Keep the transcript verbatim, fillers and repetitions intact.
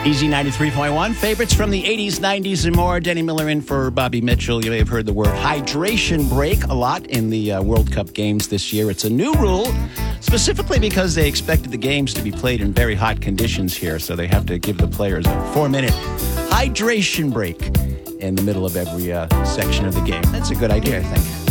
Easy ninety-three point one. Favorites from the eighties, nineties, and more. Denny Miller in for Bobby Mitchell. You may have heard the word hydration break a lot in the uh, World Cup games this year. It's a new rule, specifically because they expected the games to be played in very hot conditions here, so they have to give the players a four-minute hydration break in the middle of every uh, section of the game. That's a good idea, I think.